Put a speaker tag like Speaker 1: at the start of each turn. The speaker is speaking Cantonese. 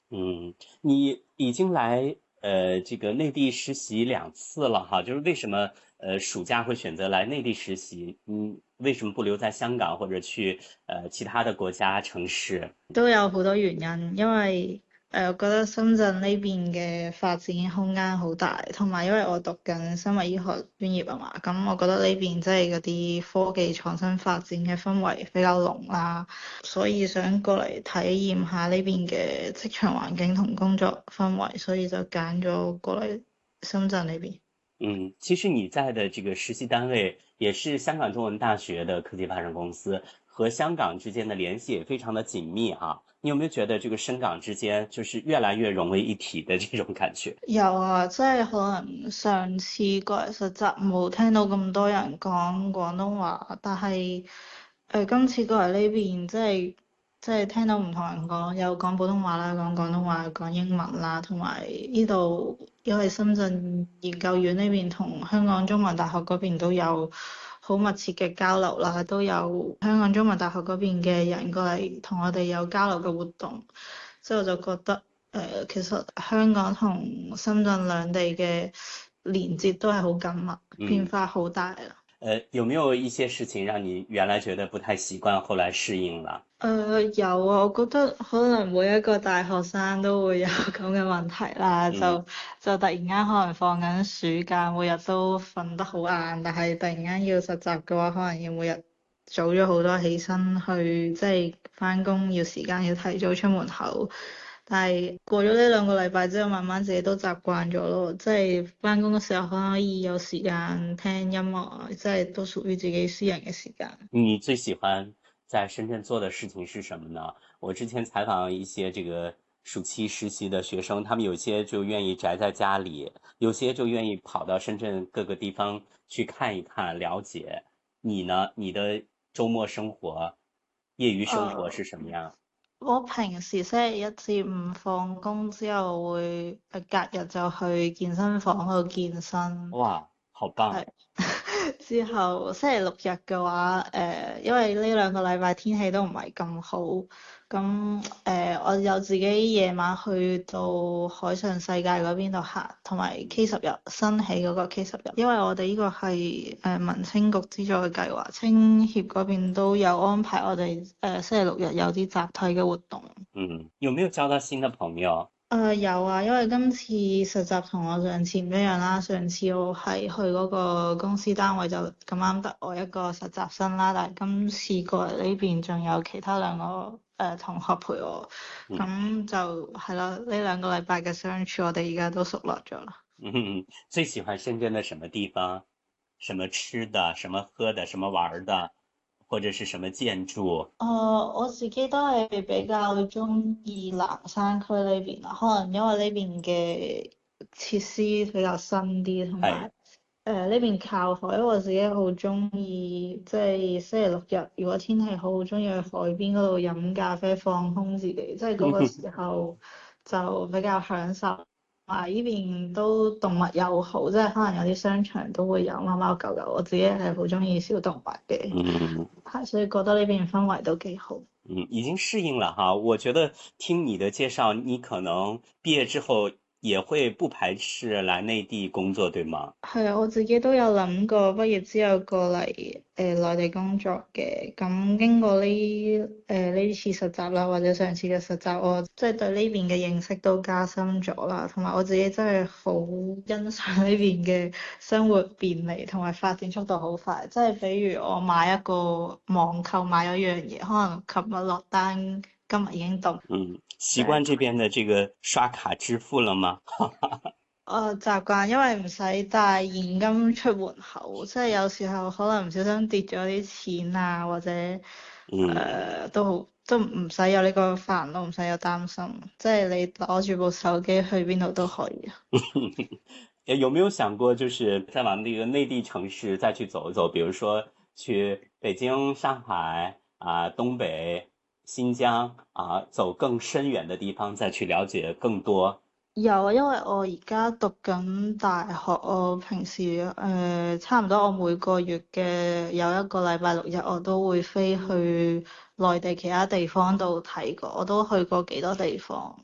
Speaker 1: 嗯，你已经来这个内地实习2次了哈，就是为什么暑假会选擇來內地實習？為什麼不留在香港或者去其他的國家城市？
Speaker 2: 都有好多原因，因為我覺得深圳呢邊嘅發展空間好大，同埋因為我讀緊生物醫學專業啊嘛，咁我覺得呢邊即係嗰啲科技創新發展嘅氛圍比較濃啦，所以想過嚟體驗下呢邊嘅職場環境同工作氛圍，所以就揀咗過嚟深圳呢邊。
Speaker 1: 嗯，其實你在的這個實習單位也是香港中文大學的科技發展公司，和香港之間的聯繫也非常的緊密哈。你有沒有覺得這個深港之間就是越來越融為一體的這種感覺？
Speaker 2: 有啊，即係可能上次過嚟實習冇聽到咁多人講廣東話，但係今次過嚟呢邊即係聽到唔同人講，有講普通話啦，講廣東話，講英文啦，同埋呢度因為深圳研究院呢邊同香港中文大學嗰邊都有好密切嘅交流啦，都有香港中文大學嗰邊嘅人過嚟同我哋有交流嘅活動，之後就覺得。其實香港同深圳兩地嘅連接都係好緊密，變
Speaker 1: 嗯。
Speaker 2: 化好大啊。
Speaker 1: 有沒有一些事情讓你原來覺得不太習慣，後來適應了？
Speaker 2: 有啊，我覺得可能每一個大學生都會有咁嘅問題啦，
Speaker 1: 嗯
Speaker 2: 就突然間可能放緊暑假，每日都瞓得好晏，但係突然間要實習嘅話，可能要每日早咗好多起身去，即係返工要時間要提早出門口。但係過咗呢2個禮拜之後，慢慢自己都習慣咗咯，即係返工嘅時候可以有時間聽音樂啊，即係都屬於自己私人嘅時間。
Speaker 1: 你最喜歡在深圳做的事情是什麼呢？我之前採訪一些這個暑期實習的學生，他們有些就願意宅在家裡，有些就願意跑到深圳各個地方去看一看、了解。你呢？你的周末生活、業餘生活
Speaker 2: 誒、
Speaker 1: 是什麼樣？
Speaker 2: 我平時星期1至5放工之後會隔日就去健身房度健身，
Speaker 1: 哇，好棒！
Speaker 2: 係之後星期6日嘅話，因為呢2個禮拜天氣都唔係咁好，咁我有自己夜晚去到海上世界嗰邊度行，同埋 K10新起嗰個 K10，因為我哋呢個係民青局資助嘅計劃，青協嗰邊都有安排我哋星期6日有啲集體嘅活動。
Speaker 1: 嗯，有沒有交到新的朋友？
Speaker 2: 有啊，因為今次實習同我上次唔一樣啦。上次我係去嗰個公司單位就咁啱得我一個實習生啦，但係今次過嚟呢邊仲有其他2個同學陪我，
Speaker 1: 嗯
Speaker 2: 咁就係啦。呢2個禮拜嘅相處，我哋而家都熟絡咗啦。
Speaker 1: 嗯，最喜歡深圳的什麼地方？什麼吃的，什麼喝的，什麼玩的，或者是什麼建築？
Speaker 2: 我自己都係比較中意南山區呢邊啦，可能因為呢邊嘅設施比較新啲，同
Speaker 1: 係，
Speaker 2: 埋呢邊靠海，因為我自己好中意，即係星期6日如果天氣好，好中意去海邊嗰度飲咖啡放空自己，即係嗰個時候就比較享受。啊！呢邊都動物友好，即係可能有啲商場都會有貓貓狗狗。我自己係好中意小動物嘅，
Speaker 1: 嗯
Speaker 2: 係所以覺得呢邊氛圍都幾好。
Speaker 1: 嗯，已經適應了哈。我覺得聽你的介紹，你可能畢業之後也會不排斥來內地工作，對嗎？
Speaker 2: 係啊，我自己都有諗過畢業之後過嚟內地工作嘅。咁經過呢次實習啦，或者上次嘅實習，我即係對呢邊嘅認識都加深咗啦。同埋我自己真係好欣賞呢邊嘅生活便利同埋發展速度好快。即係比如我買一個網購買咗一樣嘢，可能琴日落單，今日已經到。
Speaker 1: 嗯，習慣這邊的這個刷卡支付了嗎？
Speaker 2: 習慣，因為唔使帶現金出門口，即係有時候可能唔小心跌咗啲錢啊，或者
Speaker 1: 嗯。
Speaker 2: 都唔使有呢個煩惱，唔使有擔心，即係你攞住部手機去邊度都可以。
Speaker 1: 有沒有想過，就是再往那個內地城市再去走一走，比如說去北京、上海啊、東北、新疆啊，走更深遠的地方，再去了解更多。
Speaker 2: 有啊，因為我而家讀緊大學，我平時差唔多我每個月嘅有1個禮拜6日，我都會飛去內地其他地方度睇過，我都去過幾多地方。